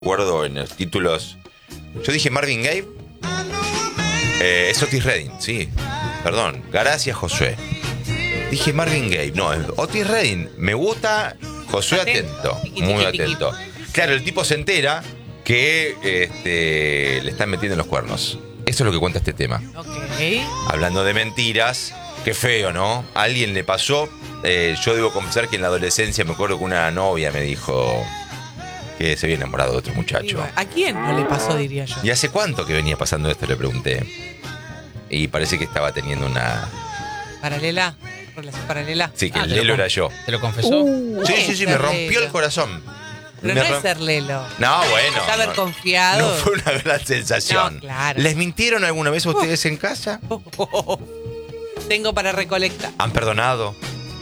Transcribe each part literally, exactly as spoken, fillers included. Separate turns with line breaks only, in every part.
Recuerdo en los títulos. Yo dije Marvin Gaye. Eh, es Otis Redding, sí. Perdón. Gracias, Josué. Dije Marvin Gaye. No, es Otis Redding. Me gusta. Josué atento. Muy atento. Claro, el tipo se entera que este, le están metiendo en los cuernos. Eso es lo que cuenta este tema.
Ok.
Hablando de mentiras. Qué feo, ¿no? A alguien le pasó. Eh, yo debo confesar que en la adolescencia me acuerdo que una novia me dijo que se había enamorado de otro muchacho.
¿A quién no le pasó, diría yo?
¿Y hace cuánto que venía pasando esto? Le pregunté. Y parece que estaba teniendo una...
¿Paralela? ¿Relación paralela?
Sí, que
Ah,
el
te lo
Lelo
con-
era yo.
¿Te lo confesó?
Uh,
Sí,
no
sí,
es
sí, me
ser
rompió
Lelo.
el corazón.
Pero
Me
no
rom-
es ser Lelo.
No, bueno.
Es haber
no,
confiado.
No fue una gran sensación.
No, claro.
¿Les mintieron alguna vez a ustedes en casa?
Tengo para recolectar.
¿Han perdonado?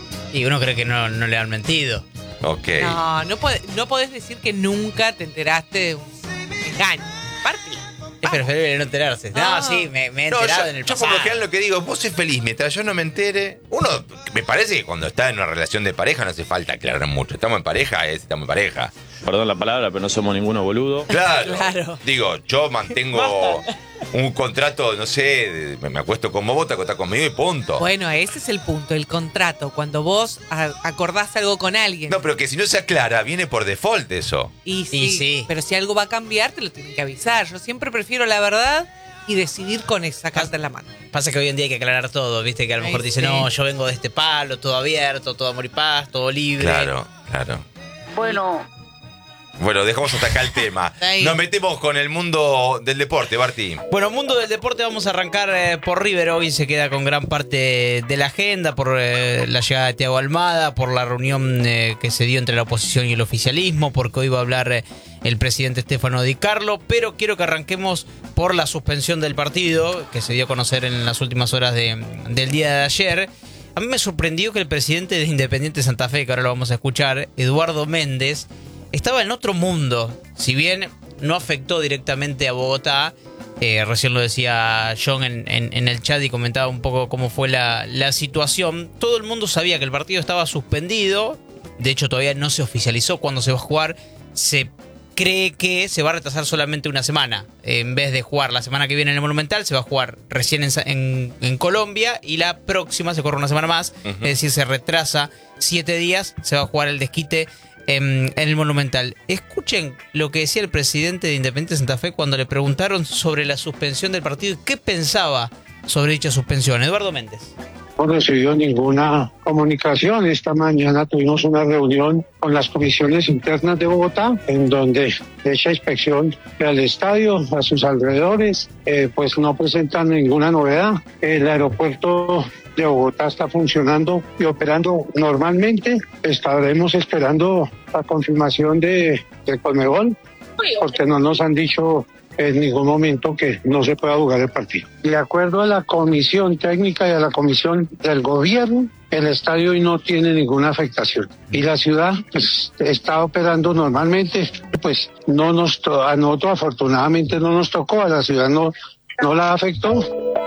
Y uno cree que no, no le han mentido.
Ok.
No, no, podés, no podés decir que nunca te enteraste de un engaño. Aparte.
Es preferible no enterarse. No,
Ah.
sí, me, me he
No,
enterado
yo,
en el
yo
pasado.
por lo general lo que digo, vos sos feliz mientras yo no me entere. Uno, me parece que cuando está en una relación de pareja no hace falta aclarar mucho. Estamos en pareja, es, estamos en pareja.
Perdón la palabra, pero no somos ninguno boludo.
Claro.
Claro.
Digo, yo mantengo un contrato, no sé, de- me acuesto con vos, te acostás conmigo y punto.
Bueno, ese es el punto, el contrato. Cuando vos a- acordás algo con alguien.
No, pero que si no se aclara, viene por default eso.
Y sí,
Y sí.
pero si algo va a cambiar, te lo tienen que avisar. Yo siempre prefiero la verdad y decidir con esa carta en la mano.
Pasa que hoy en día hay que aclarar todo, ¿viste? Que a lo mejor
Ay,
dice,
sí.
no, yo vengo de este palo, todo abierto, todo amor y paz, todo libre.
Claro, claro.
Bueno,
Bueno, dejamos hasta acá el tema.
Ahí.
Nos metemos con el mundo del deporte, Barty.
Bueno, mundo del deporte, vamos a arrancar eh, por River. Hoy se queda con gran parte de la agenda por eh, la llegada de Thiago Almada, por la reunión eh, que se dio entre la oposición y el oficialismo, porque hoy va a hablar eh, el presidente Stefano Di Carlo, pero quiero que arranquemos por la suspensión del partido, que se dio a conocer en las últimas horas de- del día de ayer. A mí me sorprendió que el presidente de Independiente Santa Fe, que ahora lo vamos a escuchar, Eduardo Méndez, estaba en otro mundo. Si bien no afectó directamente a Bogotá, eh, recién lo decía John en, en- en el chat y comentaba un poco cómo fue la, la situación. Todo el mundo sabía que el partido estaba suspendido. De hecho, todavía no se oficializó cuándo se va a jugar. Se cree que se va a retrasar solamente una semana. En vez de jugar la semana que viene en el Monumental, se va a jugar recién en, Sa- en- en Colombia y la próxima se corre una semana más.
Ujú.
Es decir, se retrasa siete días, se va a jugar el desquite en, en el Monumental. Escuchen lo que decía el presidente de Independiente Santa Fe cuando le preguntaron sobre la suspensión del partido y qué pensaba sobre dicha suspensión. Eduardo Méndez.
No recibió ninguna comunicación. Esta mañana tuvimos una reunión con las comisiones internas de Bogotá, en donde hecha inspección al estadio, a sus alrededores, eh, pues no presentan ninguna novedad. El aeropuerto de Bogotá está funcionando y operando normalmente. Estaremos esperando la confirmación de, de Conmebol, porque no nos han dicho en ningún momento que no se pueda jugar el partido. De acuerdo a la comisión técnica y a la comisión del gobierno, el estadio hoy no tiene ninguna afectación. Y la ciudad pues, está operando normalmente. Pues no nos to- a nosotros afortunadamente no nos tocó, a la ciudad no, no la afectó.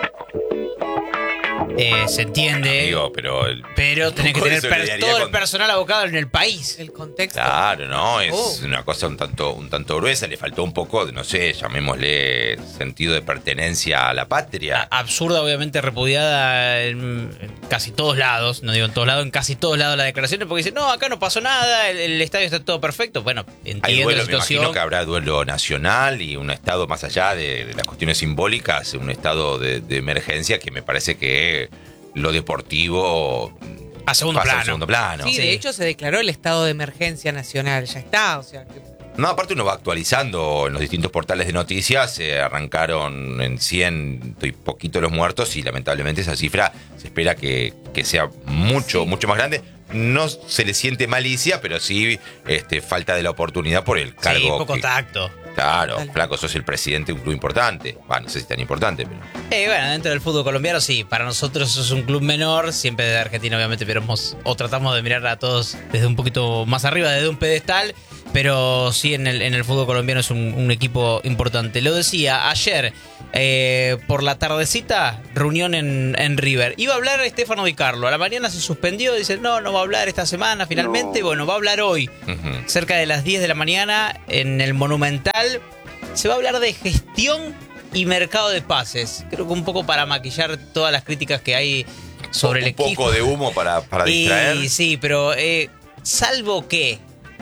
Eh, se entiende,
Digo, pero... el-
pero tenés que
Con
tener
eso
per-
lidiaría
todo el
con-
personal abocado en el país.
El contexto.
Claro, no, es
Oh.
una cosa un tanto, un tanto gruesa, le faltó un poco, de, no sé, llamémosle sentido de pertenencia a la patria.
Absurda, obviamente repudiada en, en casi todos lados, no digo en todos lados, en casi todos lados las declaraciones, porque dicen, no, acá no pasó nada, el, el estadio está todo perfecto. Bueno,
Hay
entiendo
duelo,
la
me
situación.
imagino que habrá duelo nacional y un estado más allá de, de las cuestiones simbólicas, un estado de, de emergencia que me parece que lo deportivo
A segundo
pasa
plano.
a segundo plano.
Sí,
Sí.
de hecho se declaró el estado de emergencia nacional, ya está, o sea, que-
No, aparte uno va actualizando en los distintos portales de noticias, se arrancaron en cien y poquito los muertos y lamentablemente esa cifra se espera que, que sea mucho,
Sí.
mucho más grande. No se le siente malicia, pero sí este, falta de la oportunidad por el cargo.
Sí, poco
que-
tacto.
Claro,
Total.
flaco, sos el presidente de un club importante. Bueno, no sé si tan importante, pero...
Eh, bueno, dentro del fútbol colombiano sí, para nosotros eso es un club menor, siempre de Argentina obviamente veremos o tratamos de mirar a todos desde un poquito más arriba, desde un pedestal. pero sí en el, en el fútbol colombiano es un, un equipo importante. Lo decía ayer, eh, por la tardecita, reunión en, en River. Iba a hablar Stefano Di Carlo, a la mañana se suspendió, dice, no, no va a hablar esta semana finalmente, no. Bueno, va a hablar hoy, uh-huh. cerca de las diez de la mañana, en el Monumental. Se va a hablar de gestión y mercado de pases. Creo que un poco para maquillar todas las críticas que hay sobre
un
el equipo.
Un poco de humo para, para distraer.
Y, sí, pero eh, salvo que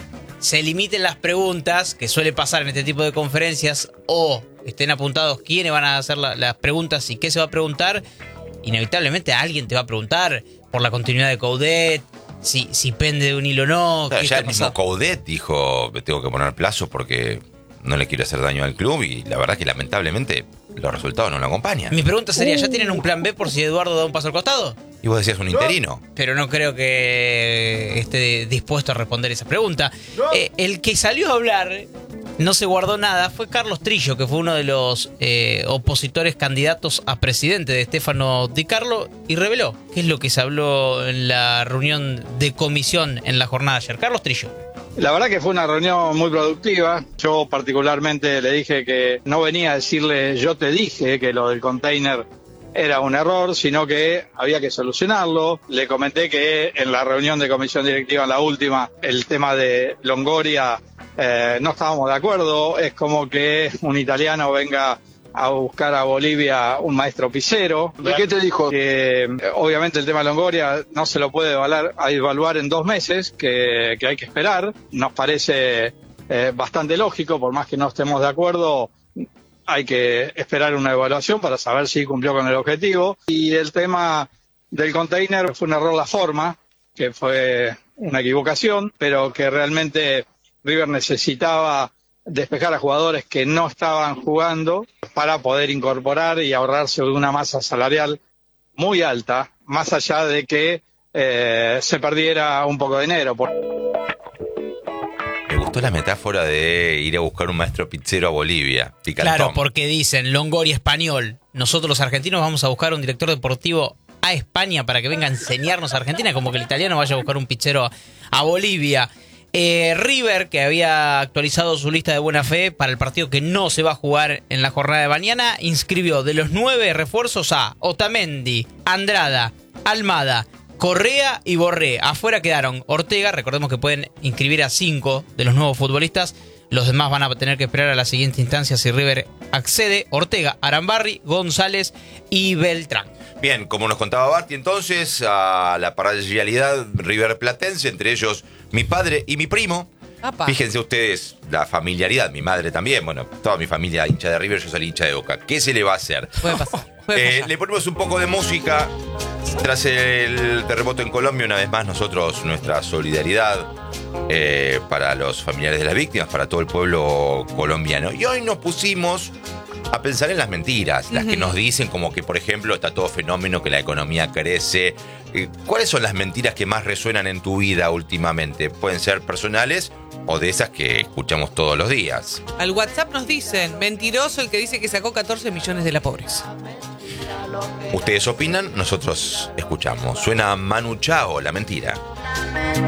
se limiten las preguntas, que suele pasar en este tipo de conferencias, o estén apuntados quiénes van a hacer la, las preguntas y qué se va a preguntar, inevitablemente alguien te va a preguntar por la continuidad de Coudet, si, si pende de un hilo o no.
Claro,
¿qué
ya
está
el mismo
pasando?
Coudet dijo, me tengo que poner plazo porque no le quiero hacer daño al club, y la verdad que lamentablemente los resultados no lo acompañan.
Mi pregunta sería, ¿ya tienen un plan B por si Eduardo da un paso al costado?
Y vos decías un interino.
Pero no creo que esté dispuesto a responder esa pregunta. Eh, el que salió a hablar, no se guardó nada, fue Carlos Trillo, que fue uno de los eh, opositores candidatos a presidente de Stefano Di Carlo, y reveló qué es lo que se habló en la reunión de comisión en la jornada de ayer. Carlos Trillo.
La verdad que fue una reunión muy productiva. Yo particularmente le dije que no venía a decirle yo te dije que lo del container era un error, sino que había que solucionarlo. Le comenté que en la reunión de comisión directiva, en la última, el tema de Longoria, eh, no estábamos de acuerdo. Es como que un italiano venga a buscar a Bolivia un maestro pisero.
¿De qué te dijo?
Que obviamente el tema de Longoria no se lo puede evaluar, a evaluar en dos meses, que, que hay que esperar. Nos parece eh, bastante lógico, por más que no estemos de acuerdo, hay que esperar una evaluación para saber si cumplió con el objetivo. Y el tema del container fue un error la forma, que fue una equivocación, pero que realmente River necesitaba despejar a jugadores que no estaban jugando para poder incorporar y ahorrarse de una masa salarial muy alta, más allá de que eh, se perdiera un poco de dinero. Por...
Me gustó la metáfora de ir a buscar un maestro pizzero a Bolivia. Picantón.
Claro, porque dicen Longoria español. Nosotros los argentinos vamos a buscar un director deportivo a España para que venga a enseñarnos a Argentina, como que el italiano vaya a buscar un pizzero a, a Bolivia. Eh, River, que había actualizado su lista de buena fe para el partido que no se va a jugar en la jornada de mañana, inscribió de los nueve refuerzos a Otamendi, Andrada, Almada, Correa y Borré. Afuera quedaron Ortega, recordemos que pueden inscribir a cinco de los nuevos futbolistas, los demás van a tener que esperar a la siguiente instancia si River accede. Ortega, Arambarri, González y Beltrán.
Bien, como nos contaba Barty, entonces, a la parcialidad riverplatense, entre ellos mi padre y mi primo.
Apa.
Fíjense ustedes la familiaridad, mi madre también, bueno, toda mi familia hincha de River, yo salí hincha de Boca. ¿Qué se le va a hacer?
Puede pasar. Puede
Eh,
pasar.
le ponemos un poco de música. Tras el terremoto en Colombia, una vez más nosotros, nuestra solidaridad eh, para los familiares de las víctimas, para todo el pueblo colombiano. Y hoy nos pusimos a pensar en las mentiras, las que nos dicen como que, por ejemplo, está todo fenómeno, que la economía crece. Eh, ¿Cuáles son las mentiras que más resuenan en tu vida últimamente? Pueden ser personales o de esas que escuchamos todos los días.
Al WhatsApp nos dicen, mentiroso el que dice que sacó catorce millones de la pobreza.
Ustedes opinan, nosotros escuchamos. Suena Manu Chao, la mentira.